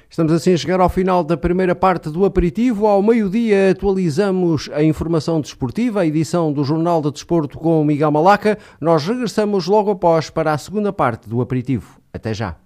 Estamos assim a chegar ao final da primeira parte do aperitivo. Ao meio-dia atualizamos a informação desportiva, a edição do Jornal de Desporto com o Miguel Malaca. Nós regressamos logo após para a segunda parte do aperitivo. Até já.